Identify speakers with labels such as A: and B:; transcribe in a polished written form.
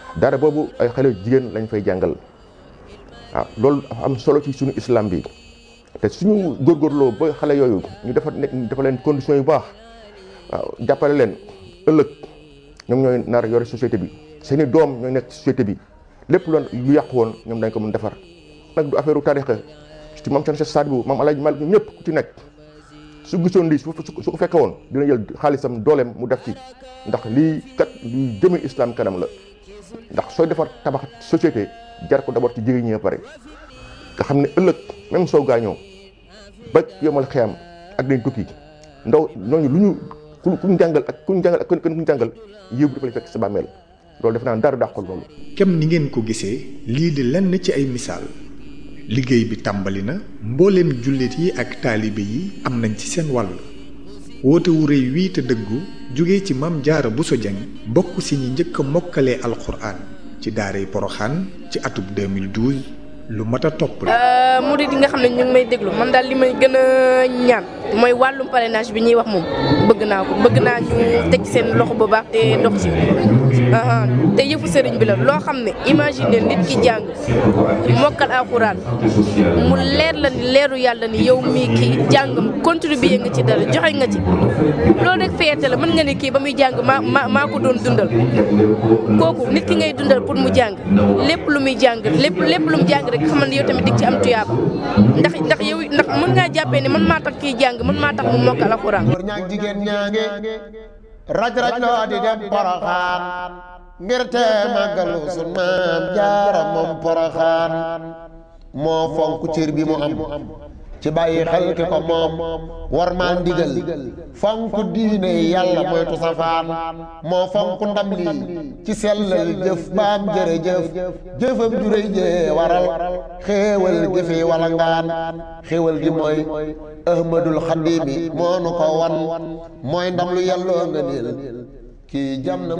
A: daara boobu ay xale jigéen lañ fay jàngal waaw loolu dafa am solo ci suñu islam bi te suñu góorgóorloo ba xale yooyu ñu dafa leen conditions yu baax waaw jàppale leen ëllëg ñoom ñooy nar yore société bi seeni doom ñooy nekk société bi lépp lu yàqu woon ñoom dañ ko mën defar nag du affaire u tarixa ci maam Cheikh Sadibou maam Alaaji Malik ñëpp ku ci nekk su gisoon lii su ko fekke woon dina jël xaalisam dooleem mu def ci ndax lii kat luy jëmee islam kanam la ndax sooy defar tabax société jar ko d'abord ci jigéen ñi pare nga xam ne ëllëg même soo gaañoo ba yomal xiyam ak dañ tukki ndaw ñooñu lu ñu kuñ jàngal ak kuñ jàngal yiw bi dafa lay fekk sa bàmmeel loolu def naa dara dàqul loolu.
B: kem ni ngeen ko gisee lii di lenn ci ay misaal liggéey bi tàmbali na mbooleem jullit yi ak taalibe yi am nañ ci seen wàll woote wu rëy wii te dëggu jóge ci Maam Jaara Buso Jeng bokk si ñi njëkk a mokkalee alxuraan ci daaray Poroxaan ci atub 2012 lu mat a topp la.
C: murid yi nga xam ne ñu ngi may déglu man daal li may gën a ñaan mooy wàllum parrainage bi ñuy wax moom bëgg naa ñu teg seen loxo bu baax te dox ci te yëfu sëriñ bi la loo xam ne imagine nit ki jàng mokkal alxuraan mu leer la ni leeru yàlla ni yow mii kii jàngam contribuer nga ci dara joxe nga ci loolu rek fierté la mën nga ne kii ba muy jàng maa ko doon dundal kooku nit ki ngay dundal pour mu jàng lépp lu muy jàng lépp lu mu jàng rek xamal ne yow tamit dig ci am tuyaaba ndax mën ngaa jàppee ne man maa tax kii jàng man maa tax mu mokkal alxuraan.
D: góor ñaag jigéen ñaange raj loo di dem Poroxaan ngir te màggalu sun Maam Jaara moom Poroxaan moo fonk cër bi mu am ci bàyyi xel ki ko moom war maa ndigal fonk diine yàlla moytu safaan moo fonk ndam lii ci sellal jëf baam jërëjëf jëfam juréy jee waral xéewal jëfe wala ngaan xéewal gi mooy ahmadul xadimi moo nu ko wan mooy ndam lu yàlloo nga niil kii jam na